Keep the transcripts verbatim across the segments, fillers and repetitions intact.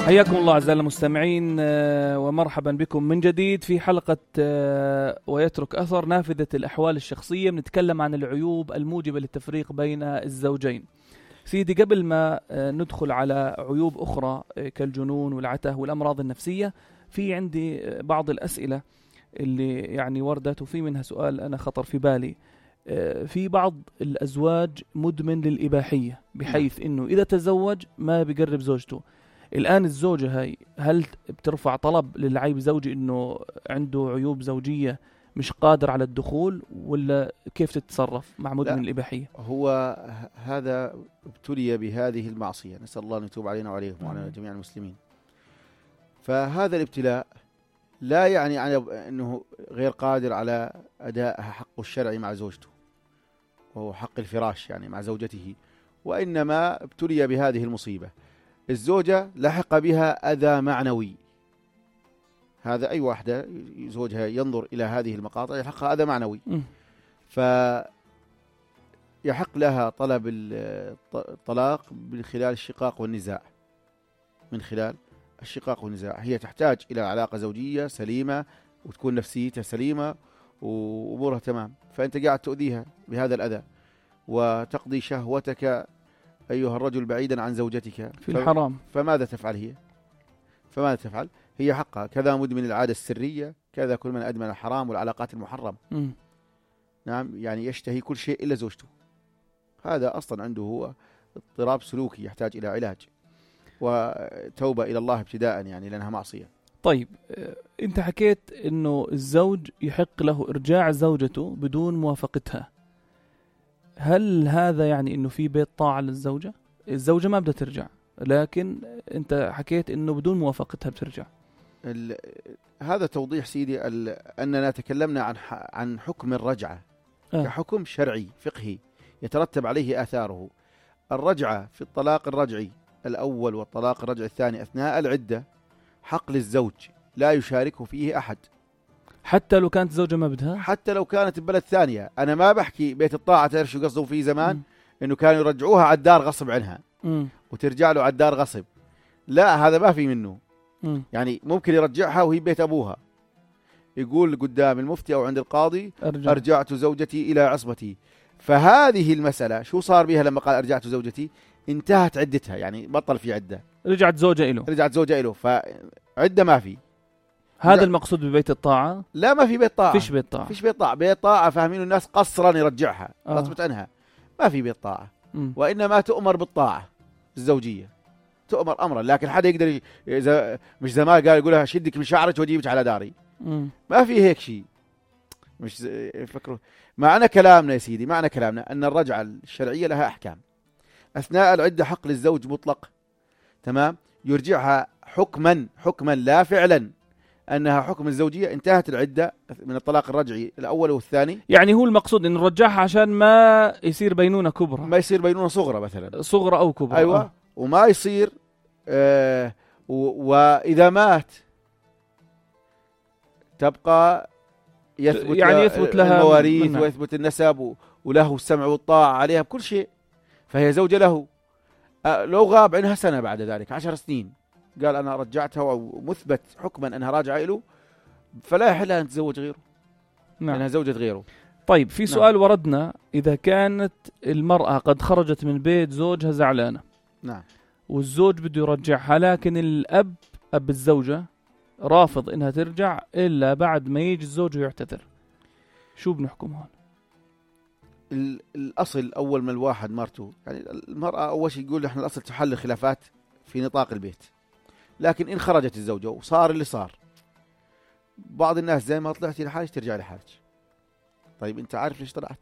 حياكم الله أعزائي المستمعين ومرحبا بكم من جديد في حلقة ويترك أثر نافذة الأحوال الشخصية. بنتكلم عن العيوب الموجبة للتفريق بين الزوجين. سيدي، قبل ما ندخل على عيوب أخرى كالجنون والعته والأمراض النفسية، في عندي بعض الأسئلة اللي يعني وردت، وفي منها سؤال أنا خطر في بالي. في بعض الأزواج مدمن للإباحية، بحيث إنه إذا تزوج ما بيقرب زوجته. الآن الزوجة هاي هل بترفع طلب للعيب زوجي إنه عنده عيوب زوجية مش قادر على الدخول، ولا كيف تتصرف مع مدمن الإباحية؟ هو هذا ابتلي بهذه المعصية، نسأل الله أن يتوب علينا وعليهم وعلى جميع المسلمين. فهذا الابتلاء لا يعني أنه غير قادر على أداء حقه الشرعي مع زوجته، وهو حق الفراش يعني مع زوجته، وإنما ابتلي بهذه المصيبة. الزوجة لحق بها أذى معنوي، هذا أي واحدة زوجها ينظر إلى هذه المقاطع يلحقها أذى معنوي، فيحق لها طلب الطلاق من خلال الشقاق والنزاع. من خلال الشقاق والنزاع هي تحتاج إلى علاقة زوجية سليمة، وتكون نفسيتها سليمة وأمورها تمام، فأنت قاعد تؤذيها بهذا الأذى وتقضي شهوتك أيها الرجل بعيدا عن زوجتك في الحرام. فماذا تفعل هي؟ فماذا تفعل؟ هي حقها. كذا مدمن العادة السرية، كذا كل من أدمن الحرام والعلاقات المحرمة. م. نعم، يعني يشتهي كل شيء إلا زوجته. هذا أصلا عنده هو اضطراب سلوكي يحتاج إلى علاج وتوبة إلى الله ابتداء، يعني لأنها معصية. طيب، أنت حكيت إنه الزوج يحق له إرجاع زوجته بدون موافقتها. هل هذا يعني إنه في بيت طاعة للزوجة؟ الزوجة ما بدها ترجع، لكن أنت حكيت إنه بدون موافقتها بترجع. هذا توضيح سيدي أننا تكلمنا عن عن حكم الرجعة آه. كحكم شرعي فقهي يترتب عليه آثاره. الرجعة في الطلاق الرجعي الأول والطلاق الرجعي الثاني أثناء العدة حق للزوج لا يشاركه فيه أحد، حتى لو كانت زوجة ما بدها، حتى لو كانت ببلد ثانية. أنا ما بحكي بيت الطاعة، تعرف شو قصدوا فيه زمان؟ م. إنه كانوا يرجعوها على الدار غصب عنها م. وترجع له على الدار غصب. لا، هذا ما في منه. م. يعني ممكن يرجعها وهي بيت أبوها، يقول قدام المفتي أو عند القاضي أرجع. أرجعت زوجتي إلى عصبتي. فهذه المسألة شو صار بها لما قال أرجعت زوجتي؟ انتهت عدتها، يعني بطل في عدة، رجعت زوجة إله رجعت زوجة إله، فعدة ما في. هذا المقصود ببيت الطاعة؟ لا، ما في بيت طاعة. فيش بيت طاعة. فيش بيت طاعة. بيت طاعة فاهمين الناس قصرا يرجعها آه. غصبت عنها. ما في بيت طاعة. م. وإنما تؤمر بالطاعة الزوجية، تؤمر أمرا. لكن حدا يقدر ي... إذا مش زمان قال يقولها شدك من شعرك وجيبك على داري. م. ما في هيك شيء. مش يفكروا. معنى كلامنا يا سيدي، معنى كلامنا أن الرجعة الشرعية لها أحكام. أثناء العدة حق للزوج مطلق، تمام، يرجعها حكما حكما لا فعلا، أنها حكم الزوجية. انتهت العدة من الطلاق الرجعي الأول والثاني. يعني هو المقصود أن نرجعها عشان ما يصير بينونة كبرى، ما يصير بينونة صغرى مثلا، صغرى أو كبرى. أيوة. آه. وما يصير آه وإذا مات تبقى يثبت يعني يثبت لها المواريث منها. ويثبت النسب وله السمع والطاعة عليها بكل شيء، فهي زوجة له. آه لو غاب عنها سنة بعد ذلك عشر سنين قال أنا رجعتها ومثبت حكما أنها راجعة له، فلا يحل أن تتزوج غيره. نعم. أنها زوجة غيره. طيب، في سؤال نعم. وردنا: إذا كانت المرأة قد خرجت من بيت زوجها زعلانة، نعم، والزوج بده يرجعها، لكن الأب أب الزوجة رافض إنها ترجع إلا بعد ما يجي الزوج ويعتذر، شو بنحكم هون؟ الأصل أول ما الواحد مرته، يعني المرأة أول شيء يقول إحنا الأصل تحل الخلافات في نطاق البيت. لكن إن خرجت الزوجة وصار اللي صار، بعض الناس زي ما طلعتي لحالك ترجع لحالك. طيب أنت عارف ليش طلعت؟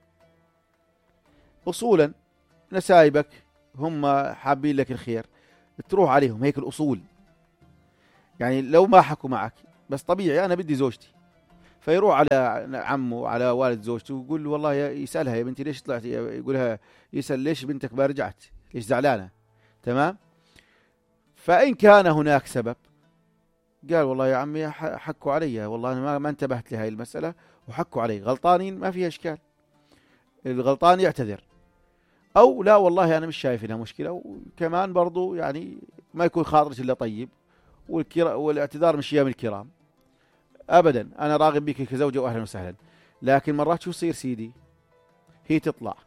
أصولا نسايبك هم حابين لك الخير، تروح عليهم، هيك الأصول. يعني لو ما حكوا معك بس طبيعي أنا بدي زوجتي، فيروح على عمه على والد زوجته ويقول له والله يسألها يا بنتي ليش طلعتي، يقولها يسأل ليش بنتك ما رجعت، ليش زعلانة، تمام. فإن كان هناك سبب قال والله يا عمي حكوا علي، والله أنا ما انتبهت لهذه المسألة وحكوا علي، غلطانين ما فيها إشكال، الغلطان يعتذر. أو لا والله أنا مش شايف لها مشكلة، وكمان برضو يعني ما يكون خاطرك إلا طيب، والكرا والاعتذار مش أيام الكرام أبدا. أنا راغب بك كزوجة وأهلا وسهلا. لكن مرات شو يصير سيدي، هي تطلع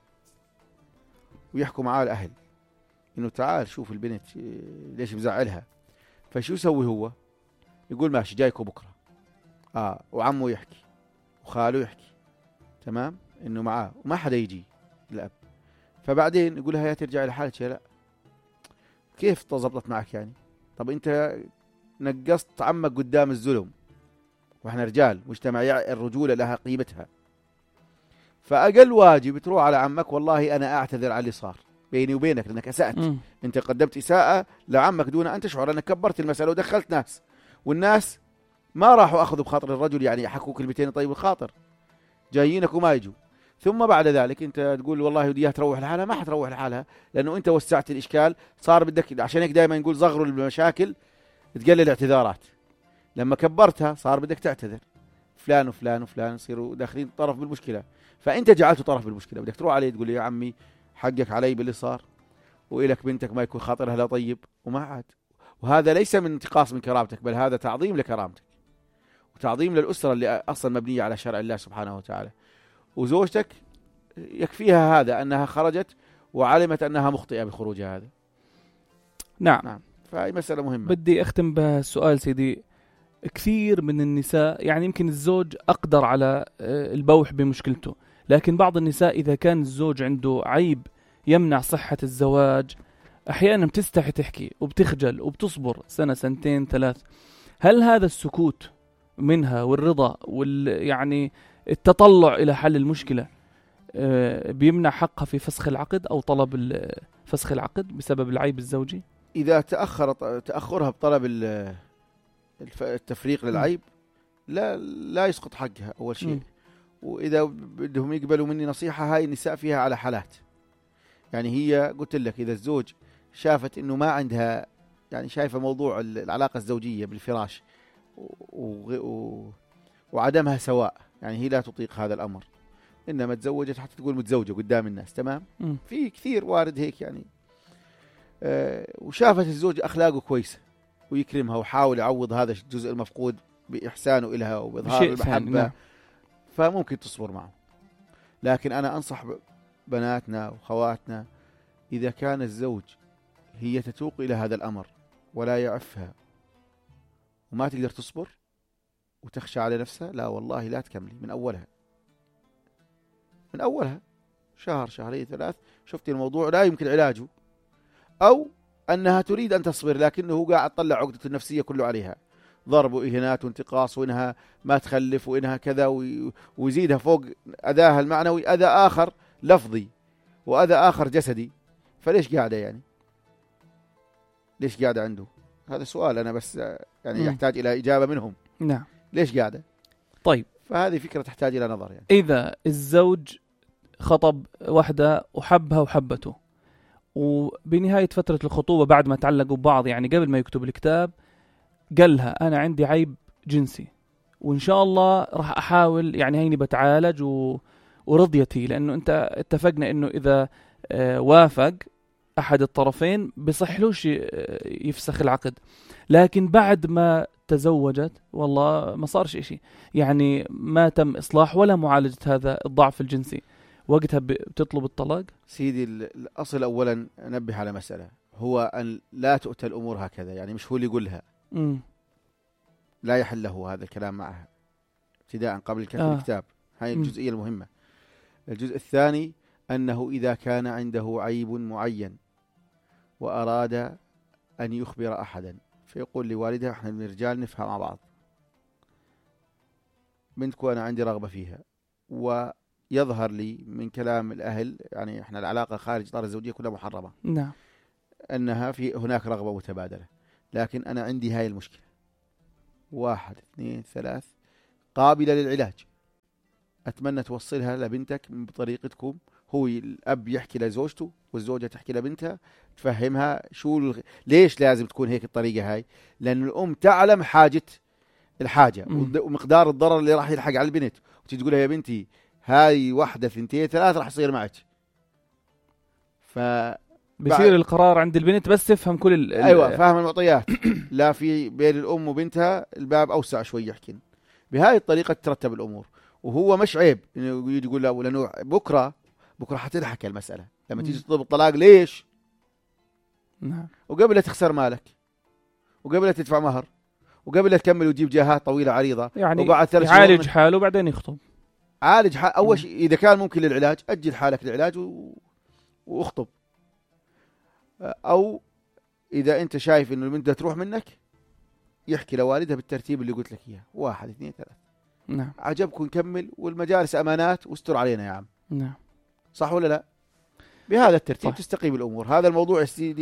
ويحكوا معاه الأهل إنه تعال شوف البنت ليش بزعلها. فشو يسوي هو؟ يقول ماشي جايكو بكرة. آه وعمه يحكي وخاله يحكي تمام إنه معاه، وما حدا يجي الأب. فبعدين يقول لها يا ترجعي لحالك يا لا، كيف تزبطت معك يعني؟ طب أنت نقصت عمك قدام الظلم، وإحنا رجال مجتمع الرجولة لها قيمتها. فأقل واجب تروح على عمك والله أنا أعتذر على اللي صار بيني وبينك لأنك أسأت. م. أنت قدمت إساءة لعمك دون أن تشعر أنك كبرت المسألة ودخلت ناس، والناس ما راحوا أخذوا بخاطر الرجل يعني يحكوا كلمتين طيب الخاطر، جايينك وما يجوا. ثم بعد ذلك أنت تقول والله وديها تروح لحالها، ما حتروح لحالها لأنه أنت وسعت الإشكال. صار بدك عشان هيك دائما نقول صغروا المشاكل تقلل الاعتذارات. لما كبرتها صار بدك تعتذر فلان وفلان وفلان يصيروا داخلين طرف بالمشكلة. فأنت جعلته طرف بالمشكلة، بدك تروح عليه تقول له يا عمي حقك علي باللي صار، وإلك بنتك ما يكون خاطرها لا طيب وما عاد. وهذا ليس من انتقاص من كرامتك، بل هذا تعظيم لكرامتك وتعظيم للأسرة اللي أصلا مبنية على شرع الله سبحانه وتعالى. وزوجتك يكفيها هذا أنها خرجت وعلمت أنها مخطئة بخروجها هذا. نعم, نعم. فهي مسألة مهمة. بدي أختم بسؤال سيدي. كثير من النساء يعني يمكن الزوج أقدر على البوح بمشكلته، لكن بعض النساء إذا كان الزوج عنده عيب يمنع صحة الزواج أحيانا بتستحي تحكي وبتخجل وبتصبر سنة سنتين ثلاث. هل هذا السكوت منها والرضا وال يعني التطلع إلى حل المشكلة بيمنع حقها في فسخ العقد أو طلب فسخ العقد بسبب العيب الزوجي؟ إذا تأخر تأخرها بطلب التفريق للعيب لا لا يسقط حقها أول شيء. م. وإذا بدهم يقبلوا مني نصيحة، هاي النساء فيها على حالات. يعني هي قلت لك إذا الزوج شافت إنه ما عندها يعني شايفة موضوع العلاقة الزوجية بالفراش و... و... وعدمها سواء، يعني هي لا تطيق هذا الأمر، إنما تزوجت حتى تقول متزوجة قدام الناس تمام. م. في كثير وارد هيك يعني. آه وشافت الزوج أخلاقه كويسة ويكرمها وحاول يعوض هذا الجزء المفقود بإحسانه إلها وبإظهار المحبة، نعم. فممكن تصبر معه. لكن أنا أنصح بناتنا وخواتنا إذا كان الزوج هي تتوق إلى هذا الأمر ولا يعفها وما تقدر تصبر وتخشى على نفسها، لا والله لا تكملي من أولها من أولها شهر شهرين ثلاث شفتي الموضوع لا يمكن علاجه، أو أنها تريد أن تصبر لكنه قاعد تطلع عقدة النفسية كله عليها، ضرب وإهانات وانتقاص وإنها ما تخلف وإنها كذا، ويزيدها فوق أذاها المعنوي أذى آخر لفظي وأذى آخر جسدي. فليش قاعدة يعني؟ ليش قاعدة عنده؟ هذا سؤال أنا بس يعني م. يحتاج إلى إجابة منهم. نعم. ليش قاعدة؟ طيب. فهذه فكرة تحتاج إلى نظر يعني. إذا الزوج خطب واحدة وحبها وحبته، وبنهاية فترة الخطوبة بعد ما تعلقوا ببعض يعني قبل ما يكتب الكتاب قال لها أنا عندي عيب جنسي وإن شاء الله راح أحاول يعني هيني بتعالج و... ورضيتي، لأنه أنت اتفقنا أنه إذا آه وافق أحد الطرفين بصحلوش يفسخ العقد، لكن بعد ما تزوجت والله ما صارش إشي، يعني ما تم إصلاح ولا معالجة هذا الضعف الجنسي، وقتها بتطلب الطلاق؟ سيدي الأصل أولا نبه على مسألة، هو أن لا تؤتى الأمور هكذا، يعني مش هو اللي يقولها. م. لا يحل له هذا الكلام معها ابتداء قبل كتب آه. الكتاب. هاي الجزئية المهمة. الجزء الثاني أنه إذا كان عنده عيب معين وأراد أن يخبر أحدا فيقول لوالدها احنا من الرجال نفهم مع بعض، بنتكم أنا عندي رغبة فيها، ويظهر لي من كلام الأهل يعني احنا العلاقة خارج إطار الزوجية كلها محرمة، نعم، أنها في هناك رغبة متبادلة، لكن أنا عندي هاي المشكلة واحد اثنين ثلاث قابلة للعلاج، أتمنى توصلها لبنتك بطريقتكم. هو الأب يحكي لزوجته والزوجة تحكي لبنتها، تفهمها شو الغ... ليش لازم تكون هيك الطريقة هاي، لأن الأم تعلم حاجة الحاجة م. ومقدار الضرر اللي راح يلحق على البنت، وتيجي تقولها يا بنتي هاي واحدة ثنتين ثلاث راح يصير معك. بيصير القرار عند البنت بس تفهم كل ال ايوه فاهم المعطيات. لا في بين الام وبنتها الباب اوسع شوي يحكي. بهذه الطريقه تترتب الامور، وهو مش عيب انه يجي يقول لا، لانه بكره بكره حتضحك المساله لما تيجي تطلب الطلاق. ليش؟ نعم. وقبل لا تخسر مالك، وقبل لا تدفع مهر، وقبل لا تكمل وتجيب جاهات طويله عريضه، يعني يعالج حاله وبعدين يخطب. عالج حال اول شيء اذا كان ممكن للعلاج، اجل حالك للعلاج و... واخطب. او اذا انت شايف انه البنت تروح منك، يحكي لوالدها بالترتيب اللي قلت لك اياه، واحد اثنين ثلاث. نعم. عجبكم نكمل، والمجالس امانات واستر علينا يا عم. نعم. صح ولا لا؟ بهذا الترتيب صح. تستقيم الامور. هذا الموضوع